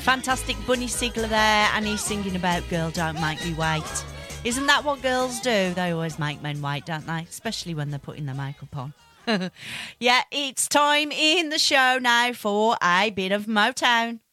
Fantastic Bunny Sigler there, and he's singing about Girl Don't Make Me Wait. Isn't that what girls do? They always make men wait, don't they? Especially when they're putting their makeup on. Yeah, it's time in the show now for a bit of Motown.